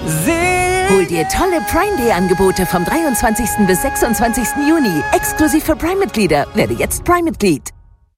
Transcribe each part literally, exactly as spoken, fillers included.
Hol dir tolle Prime Day Angebote vom dreiundzwanzigsten bis sechsundzwanzigsten Juni. Exklusiv für Prime-Mitglieder. Werde jetzt Prime-Mitglied.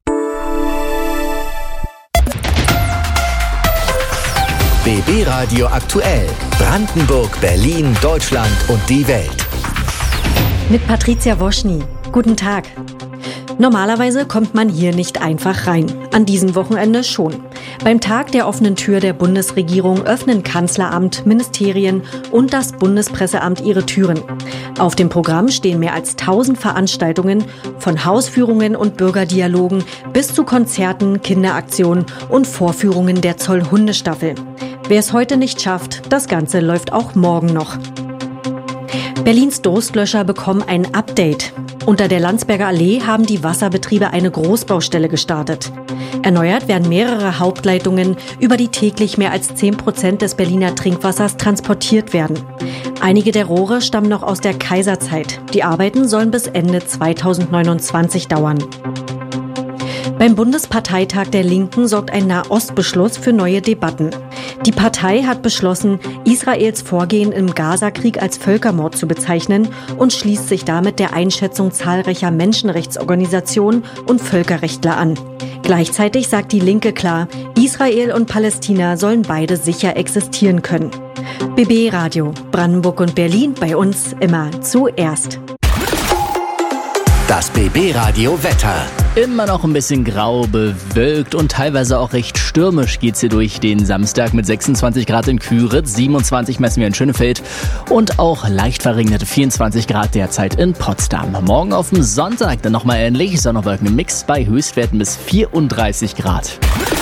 B B Radio aktuell. Brandenburg, Berlin, Deutschland und die Welt. Mit Patricia Woschny. Guten Tag. Normalerweise kommt man hier nicht einfach rein. An diesem Wochenende schon. Beim Tag der offenen Tür der Bundesregierung öffnen Kanzleramt, Ministerien und das Bundespresseamt ihre Türen. Auf dem Programm stehen mehr als tausend Veranstaltungen, von Hausführungen und Bürgerdialogen bis zu Konzerten, Kinderaktionen und Vorführungen der Zoll-Hundestaffel. Wer es heute nicht schafft, das Ganze läuft auch morgen noch. Berlins Durstlöscher bekommen ein Update. Unter der Landsberger Allee haben die Wasserbetriebe eine Großbaustelle gestartet. Erneuert werden mehrere Hauptleitungen, über die täglich mehr als zehn Prozent des Berliner Trinkwassers transportiert werden. Einige der Rohre stammen noch aus der Kaiserzeit. Die Arbeiten sollen bis Ende zweitausendneunundzwanzig dauern. Beim Bundesparteitag der Linken sorgt ein Nahostbeschluss für neue Debatten. Die Partei hat beschlossen, Israels Vorgehen im Gaza-Krieg als Völkermord zu bezeichnen und schließt sich damit der Einschätzung zahlreicher Menschenrechtsorganisationen und Völkerrechtler an. Gleichzeitig sagt die Linke klar, Israel und Palästina sollen beide sicher existieren können. B B Radio, Brandenburg und Berlin, bei uns immer zuerst. Das B B Radio Wetter. Immer noch ein bisschen grau, bewölkt und teilweise auch recht stürmisch geht's hier durch den Samstag mit sechsundzwanzig Grad in Küritz, siebenundzwanzig messen wir in Schönefeld und auch leicht verregnete vierundzwanzig Grad derzeit in Potsdam. Morgen auf dem Sonntag dann nochmal ähnlich, Sonne und Wolken im Mix bei Höchstwerten bis vierunddreißig Grad.